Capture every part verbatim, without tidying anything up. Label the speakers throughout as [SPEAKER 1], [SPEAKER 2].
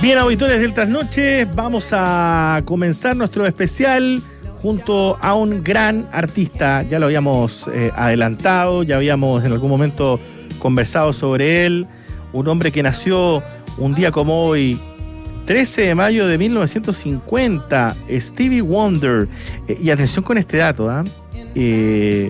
[SPEAKER 1] Bien, auditores del Trasnoche, vamos a comenzar nuestro especial junto a un gran artista. Ya lo habíamos eh, adelantado, ya habíamos en algún momento conversado sobre él. Un hombre que nació un día como hoy, trece de mayo de mil novecientos cincuenta, Stevie Wonder. Eh, y atención con este dato, ¿eh? Eh,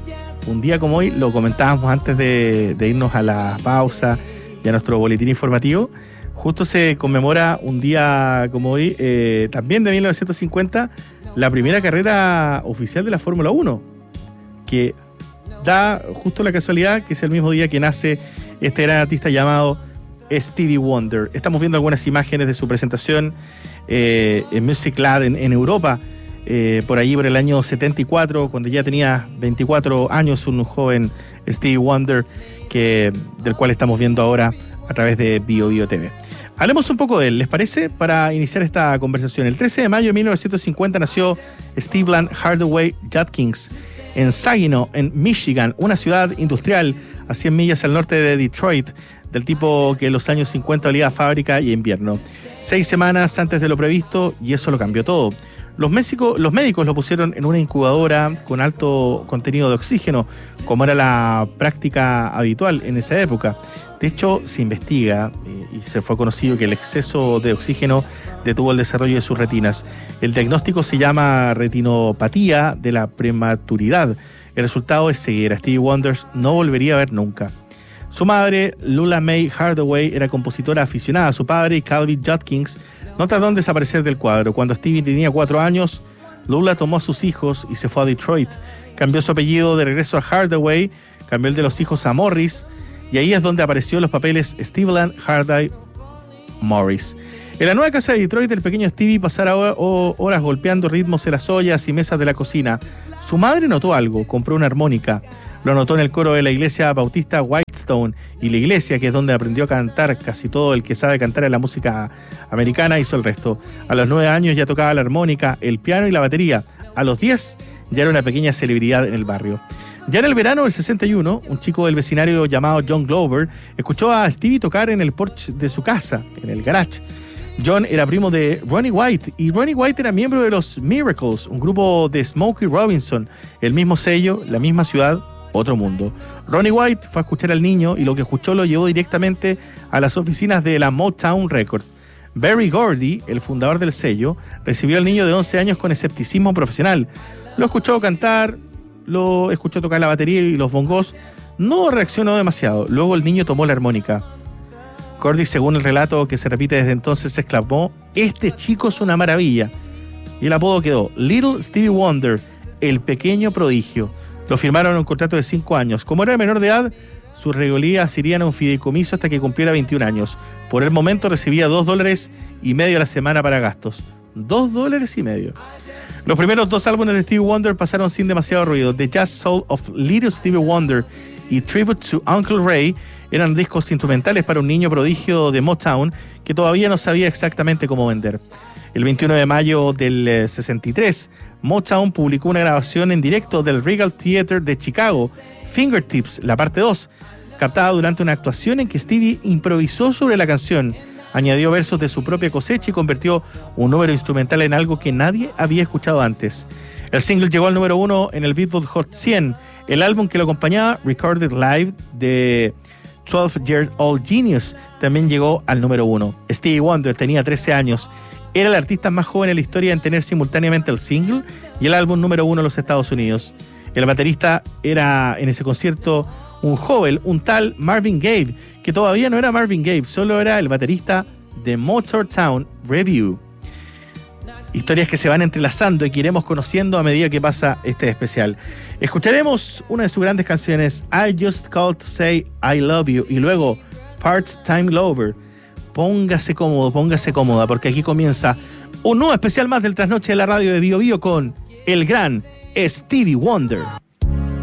[SPEAKER 1] un día como hoy, lo comentábamos antes de, de irnos a la pausa y a nuestro boletín informativo. Justo se conmemora un día como hoy, eh, también de mil novecientos cincuenta, la primera carrera oficial de la Fórmula uno, que da justo la casualidad que es el mismo día que nace este gran artista llamado Stevie Wonder. Estamos viendo algunas imágenes de su presentación eh, en Music Lab en, en Europa, eh, por allí por el año setenta y cuatro, cuando ya tenía veinticuatro años, un joven Stevie Wonder, que, del cual estamos viendo ahora a través de Bio Bio T V. Hablemos un poco de él, ¿les parece? Para iniciar esta conversación. El trece de mayo de mil novecientos cincuenta nació Stephen Hardaway Judkins en Saginaw, en Michigan, una ciudad industrial a cien millas al norte de Detroit, del tipo que en los años cincuenta olía a fábrica y invierno. Seis semanas antes de lo previsto, y eso lo cambió todo. Los, méxico, los médicos lo pusieron en una incubadora con alto contenido de oxígeno, como era la práctica habitual en esa época. De hecho, se investiga eh, y se fue conocido que el exceso de oxígeno detuvo el desarrollo de sus retinas. El diagnóstico se llama retinopatía de la prematuridad. El resultado es ceguera. Stevie Wonder no volvería a ver nunca. Su madre, Lula Mae Hardaway, era compositora aficionada. Su padre, Calvin Judkins, no tardó en desaparecer del cuadro. Cuando Stevie tenía cuatro años, Lula tomó a sus hijos y se fue a Detroit. Cambió su apellido de regreso a Hardaway, cambió el de los hijos a Morris, y ahí es donde apareció los papeles Stephen Hardaway Morris. En la nueva casa de Detroit, el pequeño Stevie pasara horas golpeando ritmos en las ollas y mesas de la cocina. Su madre notó algo, compró una armónica. Lo anotó en el coro de la iglesia bautista Whitestone, y la iglesia, que es donde aprendió a cantar. Casi todo el que sabe cantar en la música americana hizo el resto. A los nueve años ya tocaba la armónica, el piano y la batería. A los diez ya era una pequeña celebridad en el barrio. Ya en el verano del sesenta y uno, un chico del vecindario llamado John Glover escuchó a Stevie tocar en el porche de su casa, en el garage. John era primo de Ronnie White, y Ronnie White era miembro de los Miracles, un grupo de Smokey Robinson. El mismo sello, la misma ciudad, otro mundo. Ronnie White fue a escuchar al niño, y lo que escuchó lo llevó directamente a las oficinas de la Motown Records. Berry Gordy, el fundador del sello, recibió al niño de once años con escepticismo profesional. Lo escuchó cantar, lo escuchó tocar la batería y los bongos. No reaccionó demasiado. Luego el niño tomó la armónica. Gordy, según el relato que se repite desde entonces, exclamó: "Este chico es una maravilla". Y el apodo quedó Little Stevie Wonder, el pequeño prodigio. Lo firmaron en un contrato de cinco años. Como era menor de edad, sus regalías irían a un fideicomiso hasta que cumpliera veintiún años. Por el momento recibía dos dólares y medio a la semana para gastos. Dos dólares y medio. Los primeros dos álbumes de Stevie Wonder pasaron sin demasiado ruido. The Jazz Soul of Little Stevie Wonder y Tribute to Uncle Ray eran discos instrumentales para un niño prodigio de Motown que todavía no sabía exactamente cómo vender. El veintiuno de mayo del eh, sesenta y tres, Motown publicó una grabación en directo del Regal Theater de Chicago, Fingertips, la parte dos, captada durante una actuación en que Stevie improvisó sobre la canción. Añadió versos de su propia cosecha y convirtió un número instrumental en algo que nadie había escuchado antes. El single llegó al número uno en el Billboard Hot cien. El álbum que lo acompañaba, Recorded Live, de twelve year old Genius, también llegó al número uno. Stevie Wonder tenía trece años. Era el artista más joven en la historia en tener simultáneamente el single y el álbum número uno en los Estados Unidos. El baterista era en ese concierto un joven, un tal Marvin Gaye, que todavía no era Marvin Gaye, solo era el baterista de Motown Revue. Historias que se van entrelazando y que iremos conociendo a medida que pasa este especial. Escucharemos una de sus grandes canciones, I Just Called to Say I Love You, y luego Part-Time Lover. Póngase cómodo, póngase cómoda, porque aquí comienza un nuevo especial más del Trasnoche de la radio de Bio Bio con el gran Stevie Wonder.